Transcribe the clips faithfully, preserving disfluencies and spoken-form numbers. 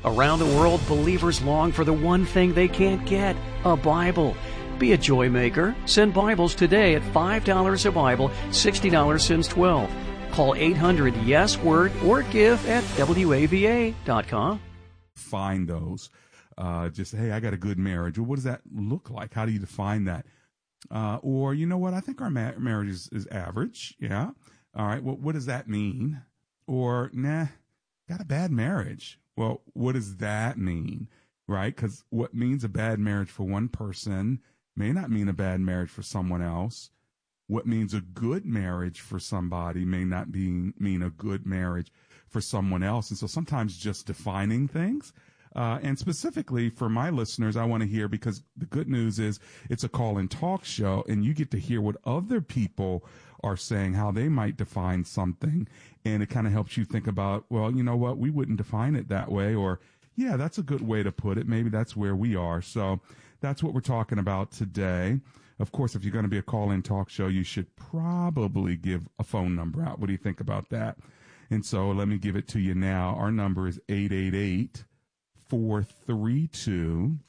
Around the world, believers long for the one thing they can't get, a Bible. Be a joy maker. Send Bibles today at five dollars a Bible, sixty dollars since twelve. Call eight hundred yes word or give at W A V A dot com. Find those. Uh, just, hey, I got a good marriage. Well, what does that look like? How do you define that? Uh, or, you know what? I think our ma- marriage is, is average. Yeah. All right. Well, what does that mean? Or, nah, got a bad marriage. Well, what does that mean? Right? Because what means a bad marriage for one person may not mean a bad marriage for someone else. What means a good marriage for somebody may not be, mean a good marriage for someone else. And so sometimes just defining things. Uh, and specifically for my listeners, I want to hear, because the good news is it's a call and talk show, and you get to hear what other people are saying, how they might define something. And it kind of helps you think about, well, you know what, we wouldn't define it that way. Or, yeah, that's a good way to put it. Maybe that's where we are. So that's what we're talking about today. Of course, if you're going to be a call-in talk show, you should probably give a phone number out. What do you think about that? And so let me give it to you now. Our number is eight eight eight, four three two,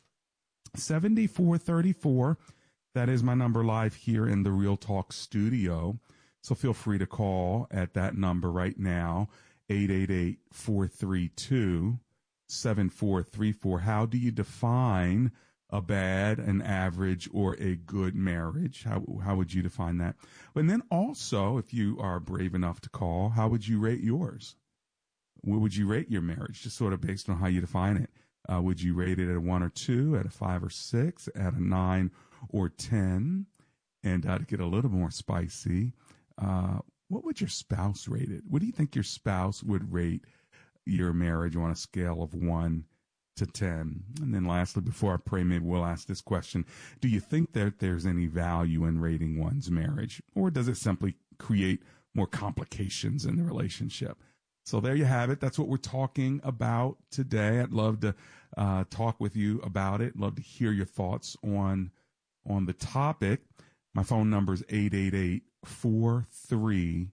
seven four three four. That is my number live here in the Real Talk studio. So feel free to call at that number right now, eight eight eight, four three two, seven four three four. How do you define a bad, an average, or a good marriage? How how would you define that? And then also, if you are brave enough to call, how would you rate yours? What would you rate your marriage? Just sort of based on how you define it. Uh, would you rate it at a one or two, at a five or six, at a nine or ten? And uh, to get a little more spicy, uh, what would your spouse rate it? What do you think your spouse would rate your marriage on a scale of one to ten? And then lastly, before I pray, maybe we'll ask this question. Do you think that there's any value in rating one's marriage, or does it simply create more complications in the relationship? So there you have it. That's what we're talking about today. I'd love to uh, talk with you about it. Love to hear your thoughts on, on the topic. My phone number is eight eight eight, four three,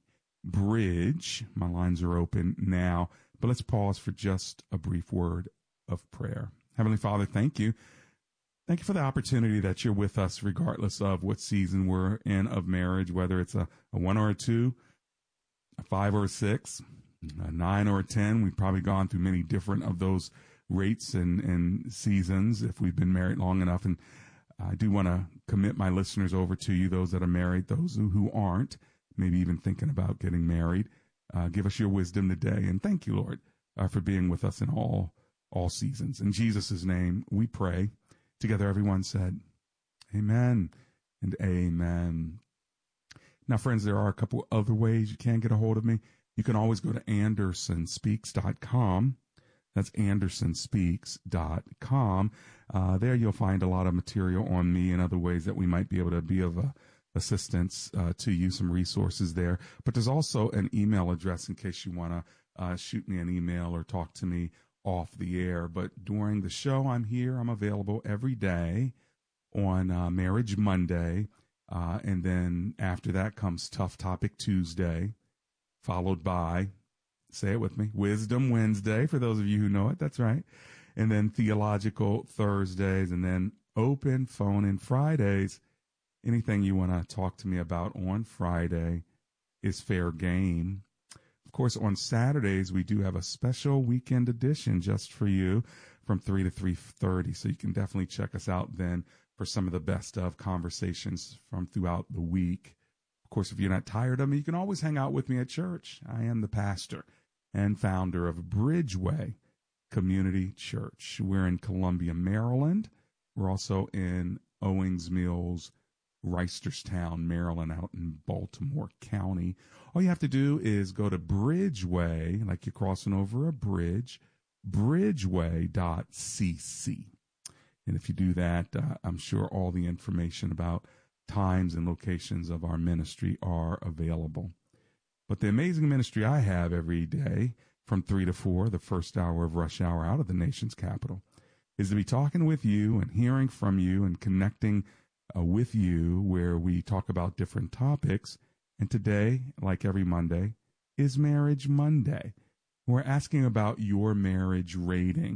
bridge. My lines are open now, but let's pause for just a brief word of prayer. Heavenly Father, thank you. Thank you for the opportunity that you're with us regardless of what season we're in of marriage, whether it's a, a one or a two, a five or a six, a nine or a ten. We've probably gone through many different of those rates and, and seasons if we've been married long enough. And I do want to commit my listeners over to you, those that are married, those who, who aren't, maybe even thinking about getting married. Uh, give us your wisdom today. And thank you, Lord, uh, for being with us in all all seasons. In Jesus' name, we pray. Together, everyone said, amen and amen. Now, friends, there are a couple other ways you can get a hold of me. You can always go to anderson speaks dot com. That's anderson speaks dot com. Uh, there you'll find a lot of material on me and other ways that we might be able to be of uh, assistance uh, to you, some resources there. But there's also an email address in case you want to uh, shoot me an email or talk to me off the air. But during the show, I'm here. I'm available every day on uh, Marriage Monday. Uh, and then after that comes Tough Topic Tuesday, followed by, say it with me, Wisdom Wednesday, for those of you who know it. That's right. And then Theological Thursdays, and then Open Phone in Fridays. Anything you want to talk to me about on Friday is fair game. Of course, on Saturdays, we do have a special weekend edition just for you from three to three thirty. So you can definitely check us out then for some of the best of conversations from throughout the week. Of course, if you're not tired of me, you can always hang out with me at church. I am the pastor and founder of Bridgeway Community Church. We're in Columbia, Maryland. We're also in Owings Mills, Reisterstown, Maryland, out in Baltimore County. All you have to do is go to Bridgeway, like you're crossing over a bridge, bridgeway dot c c. And if you do that, uh, I'm sure all the information about times and locations of our ministry are available. But the amazing ministry I have every day from three to four, the first hour of rush hour out of the nation's capital, is to be talking with you and hearing from you and connecting uh, with you, where we talk about different topics. And today, like every Monday, is Marriage Monday. We're asking about your marriage rating.